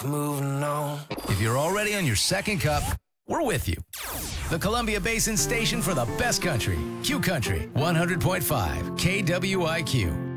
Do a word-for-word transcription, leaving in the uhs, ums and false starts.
Moving on. If you're already on your second cup, we're with you. The Columbia Basin Station for the best country. Q Country, one hundred point five K W I Q.